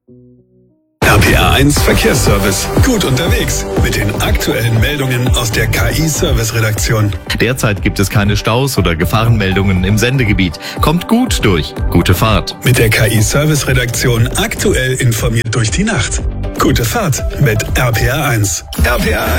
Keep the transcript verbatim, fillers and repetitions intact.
R P R eins Verkehrsservice. Gut unterwegs mit den aktuellen Meldungen aus der K I-Service-Redaktion. Derzeit gibt es keine Staus oder Gefahrenmeldungen im Sendegebiet. Kommt gut durch. Gute Fahrt. Mit der K I-Service-Redaktion aktuell informiert durch die Nacht. Gute Fahrt mit R P R eins. R P R eins.